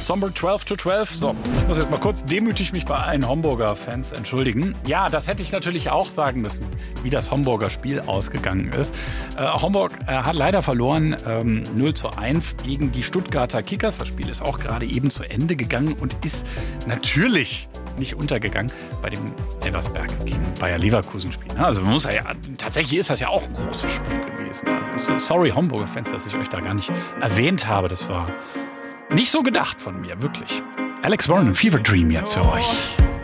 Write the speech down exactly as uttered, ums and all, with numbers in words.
Somber zwölf zu zwölf. So, ich muss jetzt mal kurz demütig mich bei allen Homburger Fans entschuldigen. Ja, das hätte ich natürlich auch sagen müssen, wie das Homburger Spiel ausgegangen ist. Äh, Homburg äh, hat leider verloren, ähm, null zu eins gegen die Stuttgarter Kickers. Das Spiel ist auch gerade eben zu Ende gegangen und ist natürlich nicht untergegangen bei dem Elversberg gegen Bayer Leverkusen Spiel. Also man muss ja, tatsächlich ist das ja auch ein großes Spiel gewesen. Also sorry Homburger Fans, dass ich euch da gar nicht erwähnt habe. Das war nicht so gedacht von mir, wirklich. Alex Warren, Fever Dream jetzt für euch.